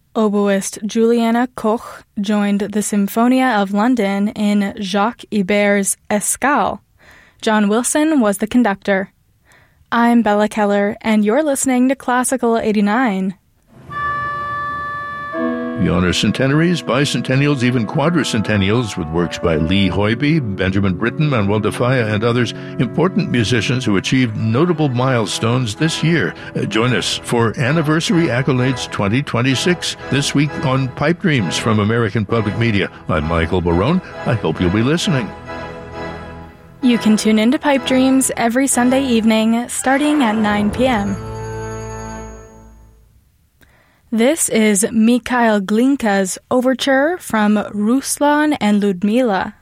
Oboist Juliana Koch joined the Symphonia of London in Jacques Ibert's Escale. John Wilson was the conductor. I'm Bella Keller, and you're listening to Classical 89. We honor centenaries, bicentennials, even quadricentennials with works by Lee Hoybe, Benjamin Britten, Manuel de Falla, and others, important musicians who achieved notable milestones this year. Join us for Anniversary Accolades 2026 this week on Pipe Dreams from American Public Media. I'm Michael Barone. I hope you'll be listening. You can tune into Pipe Dreams every Sunday evening starting at 9 p.m. This is Mikhail Glinka's overture from Ruslan and Ludmila.